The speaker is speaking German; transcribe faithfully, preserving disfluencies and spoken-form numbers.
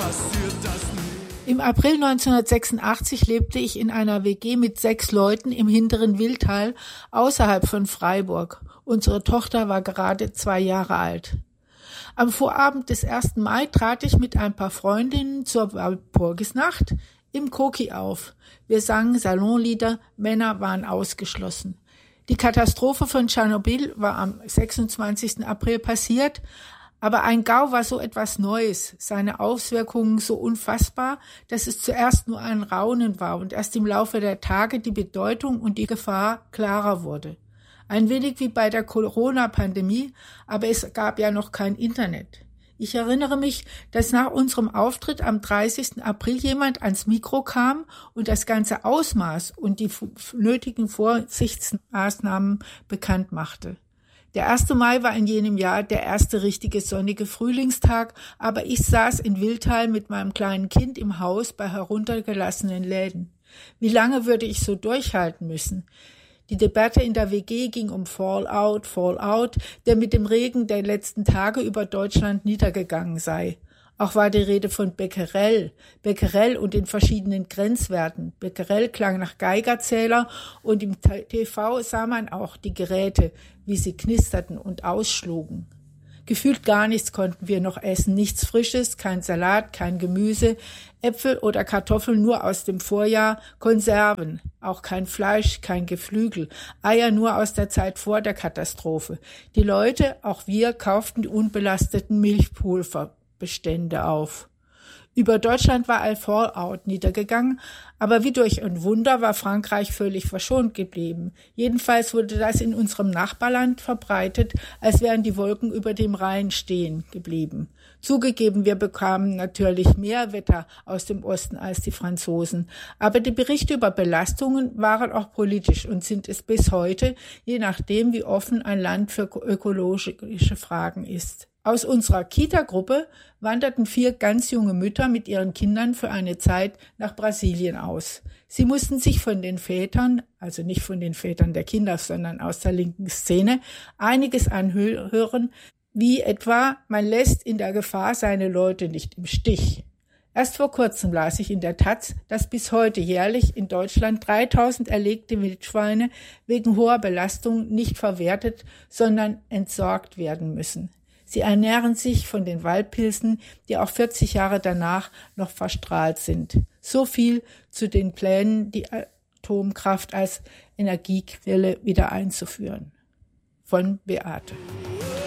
passiert das nie. Im April neunzehnhundertsechsundachtzig lebte ich in einer W G mit sechs Leuten im hinteren Wildtal außerhalb von Freiburg. Unsere Tochter war gerade zwei Jahre alt. Am Vorabend des ersten Mai trat ich mit ein paar Freundinnen zur Walpurgisnacht im Koki auf. Wir sangen Salonlieder, Männer waren ausgeschlossen. Die Katastrophe von Tschernobyl war am sechsundzwanzigsten April passiert, aber ein Gau war so etwas Neues, seine Auswirkungen so unfassbar, dass es zuerst nur ein Raunen war und erst im Laufe der Tage die Bedeutung und die Gefahr klarer wurde. Ein wenig wie bei der Corona-Pandemie, aber es gab ja noch kein Internet. Ich erinnere mich, dass nach unserem Auftritt am dreißigsten April jemand ans Mikro kam und das ganze Ausmaß und die nötigen Vorsichtsmaßnahmen bekannt machte. Der erste Mai war in jenem Jahr der erste richtige sonnige Frühlingstag, aber ich saß in Wildtal mit meinem kleinen Kind im Haus bei heruntergelassenen Läden. Wie lange würde ich so durchhalten müssen? Die Debatte in der W G ging um Fallout, Fallout, der mit dem Regen der letzten Tage über Deutschland niedergegangen sei. Auch war die Rede von Becquerel, Becquerel und den verschiedenen Grenzwerten. Becquerel klang nach Geigerzähler und im T V sah man auch die Geräte, wie sie knisterten und ausschlugen. Gefühlt gar nichts konnten wir noch essen, nichts Frisches, kein Salat, kein Gemüse, Äpfel oder Kartoffeln nur aus dem Vorjahr, Konserven, auch kein Fleisch, kein Geflügel, Eier nur aus der Zeit vor der Katastrophe. Die Leute, auch wir, kauften die unbelasteten Milchpulverbestände auf. Über Deutschland war ein Fallout niedergegangen, aber wie durch ein Wunder war Frankreich völlig verschont geblieben. Jedenfalls wurde das in unserem Nachbarland verbreitet, als wären die Wolken über dem Rhein stehen geblieben. Zugegeben, wir bekamen natürlich mehr Wetter aus dem Osten als die Franzosen, aber die Berichte über Belastungen waren auch politisch und sind es bis heute, je nachdem, wie offen ein Land für ökologische Fragen ist. Aus unserer Kita-Gruppe wanderten vier ganz junge Mütter mit ihren Kindern für eine Zeit nach Brasilien aus. Sie mussten sich von den Vätern, also nicht von den Vätern der Kinder, sondern aus der linken Szene, einiges anhören, wie etwa, man lässt in der Gefahr seine Leute nicht im Stich. Erst vor kurzem las ich in der Taz, dass bis heute jährlich in Deutschland dreitausend erlegte Wildschweine wegen hoher Belastung nicht verwertet, sondern entsorgt werden müssen. Sie ernähren sich von den Waldpilzen, die auch vierzig Jahre danach noch verstrahlt sind. So viel zu den Plänen, die Atomkraft als Energiequelle wieder einzuführen. Von Beate.